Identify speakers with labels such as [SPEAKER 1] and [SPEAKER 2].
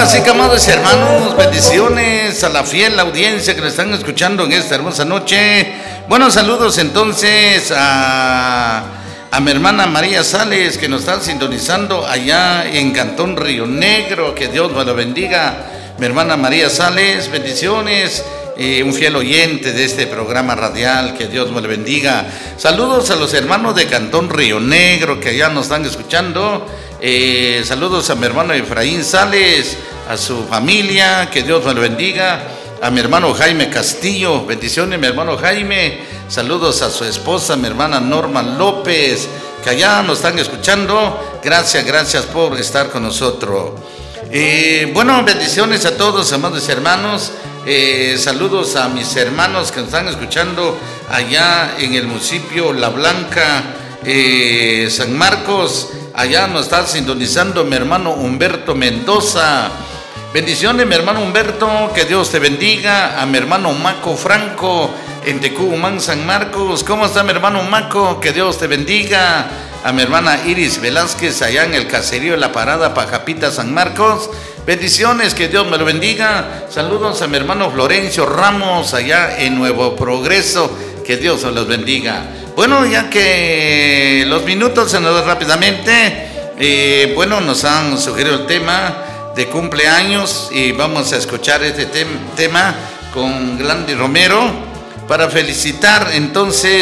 [SPEAKER 1] así que, amados hermanos, bendiciones a la fiel audiencia que nos están escuchando en esta hermosa noche. Buenos saludos entonces a mi hermana María Sales, que nos está sintonizando allá en Cantón Río Negro. Que Dios me lo bendiga. Mi hermana María Sales, bendiciones. Un fiel oyente de este programa radial, que Dios me lo bendiga. Saludos a los hermanos de Cantón Río Negro que allá nos están escuchando. Saludos a mi hermano Efraín Sales, a su familia, que Dios me lo bendiga. A mi hermano Jaime Castillo, bendiciones mi hermano Jaime. Saludos a su esposa, mi hermana Norma López, que allá nos están escuchando. Gracias por estar con nosotros. Bueno, bendiciones a todos, amados hermanos. Saludos a mis hermanos que nos están escuchando allá en el municipio La Blanca, San Marcos. Allá nos está sintonizando mi hermano Humberto Mendoza. Bendiciones, mi hermano Humberto, que Dios te bendiga. A mi hermano Maco Franco en Tecumán, San Marcos. ¿Cómo está mi hermano Maco? Que Dios te bendiga. A mi hermana Iris Velázquez allá en el caserío de La Parada, Pajapita, San Marcos. Bendiciones, que Dios me lo bendiga. Saludos a mi hermano Florencio Ramos allá en Nuevo Progreso. Que Dios me los bendiga. Bueno, ya que los minutos se nos dan rápidamente, bueno, nos han sugerido el tema de cumpleaños y vamos a escuchar este tema con Gladys Romero para felicitar entonces